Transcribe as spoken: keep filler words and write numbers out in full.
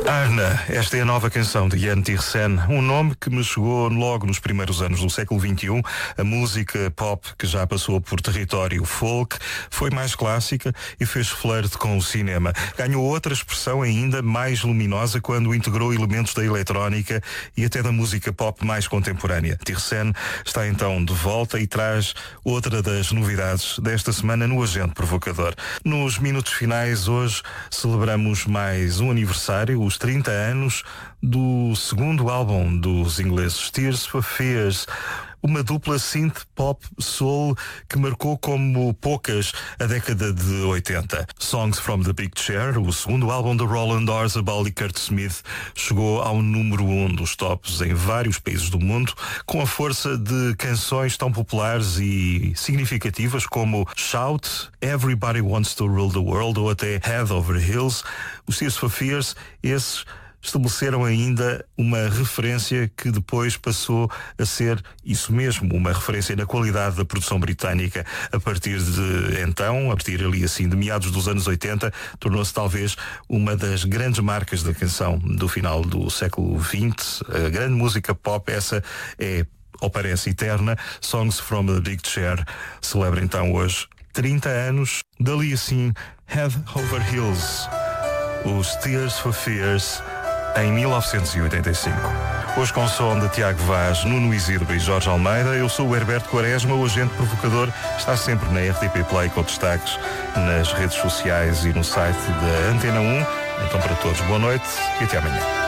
Arna, esta é a nova canção de Jan Tiersen, um nome que me chegou logo nos primeiros anos do século vinte e um. A música pop que já passou por território folk foi mais clássica e fez flerte com o cinema. Ganhou outra expressão ainda mais luminosa quando integrou elementos da eletrónica e até da música pop mais contemporânea. Tiersen está então de volta e traz outra das novidades desta semana no Agente Provocador. Nos minutos finais hoje celebramos mais um aniversário, os trinta anos do segundo álbum dos ingleses Tears for Fears, uma dupla synth pop soul que marcou como poucas a década de oitenta. Songs from the Big Chair, o segundo álbum de Roland Orzabal e Kurt Smith, chegou ao número um dos tops em vários países do mundo, com a força de canções tão populares e significativas como Shout, Everybody Wants to Rule the World ou até Head Over Heels. Os Tears for Fears, esses estabeleceram ainda uma referência que depois passou a ser isso mesmo, uma referência na qualidade da produção britânica. A partir de então, a partir ali assim de meados dos anos oitenta, tornou-se talvez uma das grandes marcas da canção do final do século vinte. A grande música pop, essa é, ou parece, eterna. Songs from the Big Chair celebra então hoje trinta anos. Dali assim, Head Over Heels, os Tears for Fears, em mil novecentos e oitenta e cinco. Hoje com o som de Tiago Vaz, Nuno Isidro e Jorge Almeida, eu sou o Herberto Quaresma. O Agente Provocador está sempre na R T P Play com destaques nas redes sociais e no site da Antena um. Então para todos, boa noite e até amanhã.